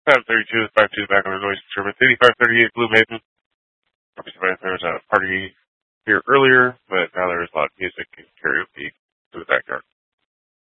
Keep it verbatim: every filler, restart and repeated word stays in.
five thirty-two, five two back on the noise instruments. eighty-five thirty-eight Blue Maiden. Obviously, there was a party here earlier, but now there's a lot of music and karaoke